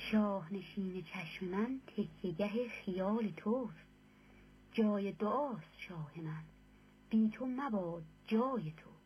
شاه نشین چشم من تکیهگه خیال توست. جای دعاست شاه من، بی تو مباد جای تو.